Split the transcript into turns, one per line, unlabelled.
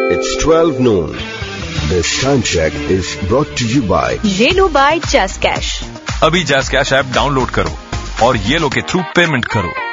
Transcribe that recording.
It's 12 noon. This time check is brought to you by
Renu by Just Cash.
अभी Just Cash app download करो और ये लो के through payment करो।